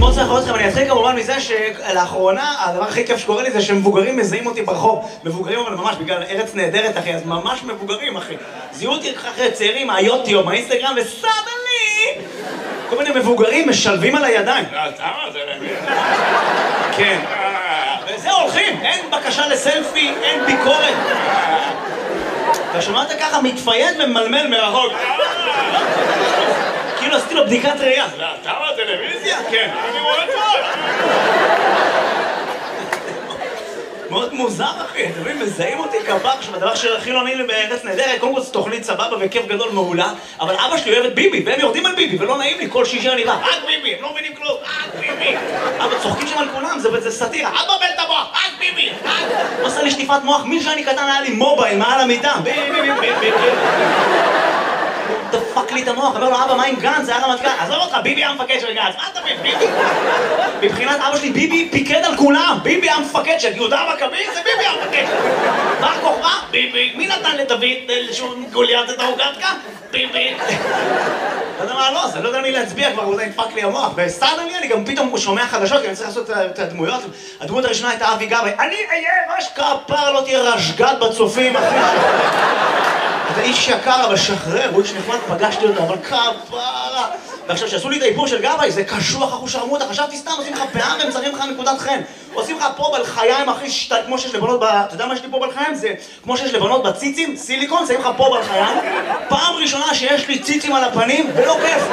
מאוד צריך לראות אתכם, אני אתחיל כמובן מזה שלאחרונה הדבר הכי כיף שקורה לי זה שמבוגרים מזהים אותי ברחוב. מבוגרים אבל ממש בגלל ארץ נהדרת אחי, אז ממש מבוגרים אחי. זיהו אותי אחרי צעירים מהיוטיוב, מהאינסטגרם וסדלי! כל מיני מבוגרים משלבים על הידיים. אתה מה זה למי? כן. וזהו הולכים, אין בקשה לסלפי, אין ביקורת. אתה שמעת ככה מתפייד וממלמל מרחוק. כאילו עשיתי לו בדיקת ראייה. אתה מהטלוויזיה? כן, אני רואה טוב. מאוד מוזר אחי, אתם מבינים, מזהים אותי כפר. עכשיו הדבר שהכי לא נעים לי בארץ נהדרת, קודם כל זו תוכנית סבבה וכיף גדול מעולה, אבל אבא שלי אוהב את ביבי, והם יורדים על ביבי, ולא נעים לי, כל שישי אני בא, רק ביבי, הם לא מבינים כלום, רק ביבי. אבא צוחקים שם על כולם, זה סאטירה, אבא בן את המוח, רק ביבי, רק. הוא עושה לי שטיפת מוח, משאני קטן היה לי מובייל מעל המיטה, ביבי. דפק לי את המוח, אומר לו, אבא, מה עם גנץ? זה היה רמטכ"ל. עזוב אותך, ביבי המפקד של גנץ. מה אתה מבין, ביבי? מבחינת אבא שלי, ביבי פיקד על כולם. ביבי המפקד של יהודה המכבי, זה ביבי המפקד. בר כוכבא? ביבי. מי נתן לדוד גוליית את ההוגתקה? ביבי. לא יודע מה לא, אז אני לא יודע מי להצביע כבר, הוא נדפק לי המוח. וסטארדמי, אני גם פתאום שומע חדשות, כי אני צריך לעשות את הדמויות. הדמות הראשונה הייתה אבי גבאי. אני אהיה ראש כפר, לא תהיה רשגת בצופים, אחי. אתה איש יקר, אבל שחרר, הוא איש נחמד, פגשתי אותו, אבל כפרה. ועכשיו, שעשו לי את האיפור של גבאי, זה קשוח אחו שרמוטה, חשבתי סתם, עושים לך פאה והם שמים לך נקודת חן. עושים לך פה בלחיים, אחי, כמו שיש לבנות אתה יודע מה יש לי פה בלחיים? זה כמו שיש לבנות בציצים, סיליקון, שמים לך פה בלחיים. פעם ראשונה שיש לי ציצים על הפנים, ולא כיף.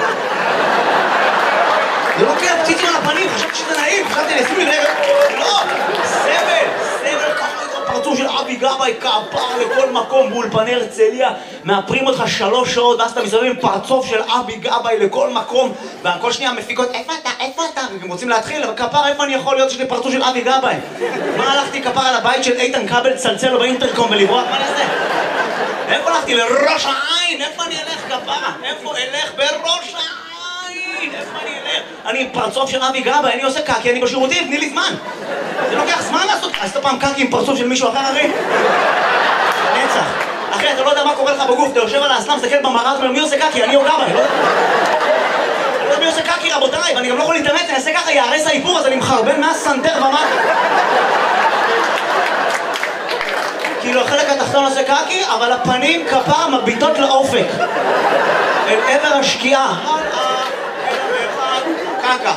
זה לא כיף, ציצים על הפנים, חשבתי שזה נעים, חשבתי לשים לי רגע, לא, סבל, ככה את הפרצוף של אבי גבאי, כפר לכל מקום באולפני הרצליה, מאפרים אותך 3 שעות, ואז אתה מסתובב עם פרצוף של אבי גבאי לכל מקום, וכל שנייה מפיקות, איפה אתה? הם רוצים להתחיל, אבל כפר, איפה אני יכול להיות שיש לי פרצוף של אבי גבאי? מה הלכתי כפר על הבית של איתן כבל, צלצל לו באינטרקום ולברוח, מה נעשה? איפה הלכתי? לראש העין, איפה אני אלך כפרה? איפה אלך בראש העין? איפה אני אלך? אני פרצוף של אבי גבאי, אני עושה קקי, אני בשירותים, תני לי זמן. זה לוקח זמן לעשות, עשית פעם קקי עם פרצוף של מישהו אחר, אחי? נצח. אחי, אתה לא יודע מה קורה לך בגוף, אתה יושב על האסלאם, מסתכל במראה, אתה אומר, מי עושה קקי? אני או גבאי, לא יודע מי עושה קקי, רבותיי, ואני גם לא יכול להתאמץ, אני אעשה ככה, יערס האיפור, אז אני מחרבן מהסנטר ומטה. כאילו החלק התחתון עושה קקי, אבל הפנים כפר מביטות לאופק. אל עבר השקיעה. קקה.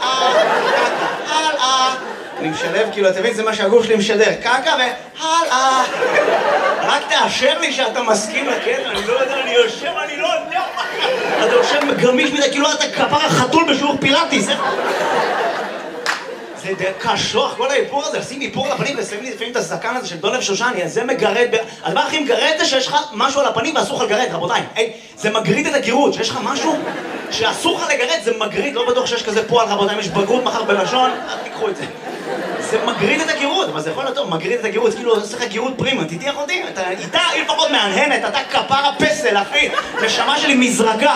הלאה. אני משלב, כאילו, אתה מבין, זה מה שהגוף שלי משדר. קקה והלאה. רק תאשר לי שאתה מסכים לקטע, אני לא יודע, אני יושב, אני לא יודע. אתה יושב גמיש מדי, כאילו אתה כפר החתול בשיעור פילאטיס. זה קשוח, כל האיפור הזה, לשים איפור על הפנים ושמים לי לפעמים את הזקן הזה של דולב שושני, אז זה מגרד, הדבר הכי מגרד זה שיש לך משהו על הפנים ואסור לך לגרד, רבותיי. זה מגריד את הגירות, שיש לך משהו שאסור לך לגרד, זה מגריד, לא בטוח שיש כזה פועל, רבותיי, אם יש בגרות מחר בלשון, אל תיקחו את זה. זה מגריד את הגירות, אבל זה יכול להיות טוב, מגריד את הגירות, כאילו עושה לך גירות פרימה, תתיח אותי, איתה היא לפחות מהנהנת, אתה כפר הפסל, אחי, נשמה שלי מזרקה.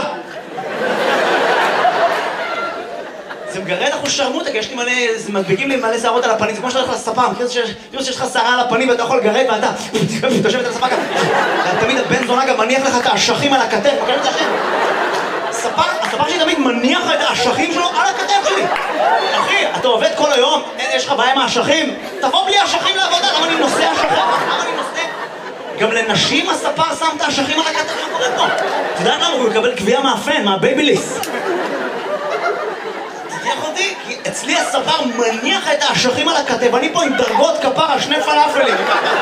זה מגרד אחוז שרמוטה, כי יש לי מלא, מדביקים לי מלא שערות על הפנים, זה כמו שאתה הולך לספה, מכיר שיש לך שערה על הפנים ואתה יכול לגרד ואתה תושבת על הספה ככה. תמיד הבן זונה גם מניח לך את האשכים על הכתף, מכיר את זה השם? הספה שלי תמיד מניח את האשכים שלו על הכתף שלי. אחי, אתה עובד כל היום, יש לך בעיה עם האשכים? תבוא בלי האשכים לעבודה, למה אני נושא אשכים? למה אני נושא? גם לנשים הספר שם את האשכים על הכתף, מה קורה פה? אתה יודע למה? הוא מקבל קביעה מהפן, מהבייביליס. אותי, כי אצלי הספר מניח את האשכים על הכתב, אני פה עם דרגות כפר על 2 פלאפלים.